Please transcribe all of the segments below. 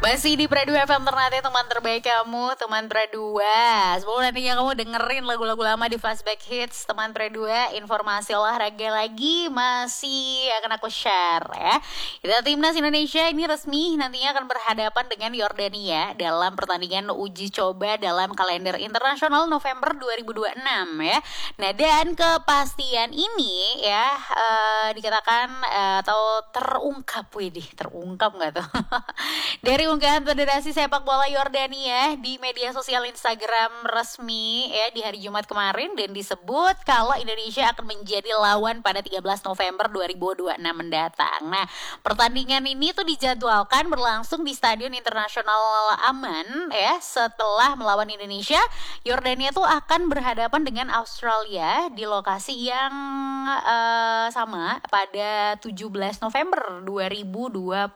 Masih di Pradu FM Ternate, teman terbaik kamu, teman Pradua. Semoga nantinya kamu dengerin lagu-lagu lama di Flashback Hits, teman Pradua. Informasi olahraga lagi masih akan aku share ya. Kita timnas Indonesia ini resmi nantinya akan berhadapan dengan Yordania dalam pertandingan uji coba dalam kalender internasional November 2026 ya. Nah, dan kepastian ini ya dikatakan atau terungkap nggak tuh dari unggahan Federasi Sepak Bola Yordania di media sosial Instagram resmi ya di hari Jumat kemarin, dan disebut kalau Indonesia akan menjadi lawan pada 13 November 2026 mendatang. Nah, pertandingan ini tuh dijadwalkan berlangsung di Stadion Internasional Amman ya. Setelah melawan Indonesia, Yordania tuh akan berhadapan dengan Australia di lokasi yang sama pada 17 November 2026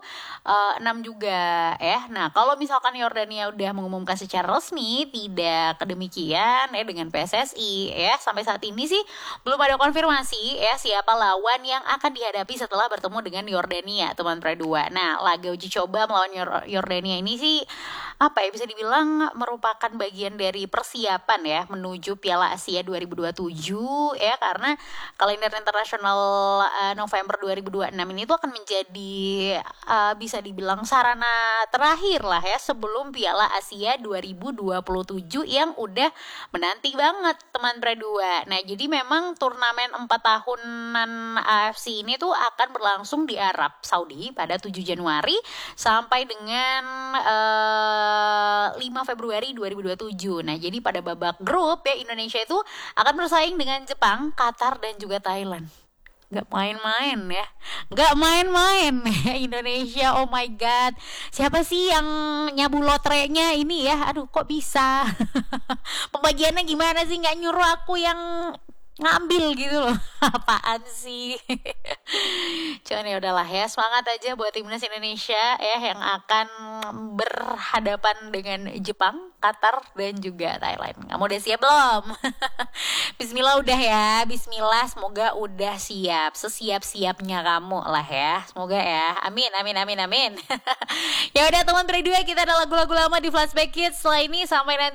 juga ya. Nah, kalau misalkan Yordania udah mengumumkan secara resmi tidak kedemikian ya dengan PSSI ya, sampai saat ini sih belum ada konfirmasi ya siapa lawan yang akan dihadapi setelah bertemu dengan Yordania, teman Pradua. Nah, laga uji coba melawan Yordania ini sih bisa dibilang merupakan bagian dari persiapan ya menuju Piala Asia 2027 ya, karena kalender internasional November 2026 ini tuh akan menjadi bisa dibilang sarana terakhir lah ya sebelum Piala Asia 2027 yang udah menanti banget, teman Pradua. Nah, jadi memang turnamen 4 tahunan AFC ini tuh akan berlangsung di Arab Saudi pada 7 Januari sampai dengan 5 Februari 2027. Nah, jadi pada babak grup ya Indonesia itu akan bersaing dengan Jepang, Qatar, dan juga Thailand. Gak main-main ya, gak main-main Indonesia. Oh my god, siapa sih yang nyabu lotrenya ini ya? Aduh, kok bisa? Pembagiannya gimana sih? Gak nyuruh aku yang ngambil gitu loh. Apaan sih? Cuman ya udahlah ya, semangat aja buat timnas Indonesia ya yang akan berhadapan dengan Jepang, Qatar, dan juga Thailand. Kamu udah siap belum? Bismillah udah ya, bismillah, semoga udah siap, sesiap-siapnya kamu lah ya, semoga ya, amin. Ya udah teman Pradua, kita ada lagu-lagu lama di Flashback Kids. Setelah ini sampai nanti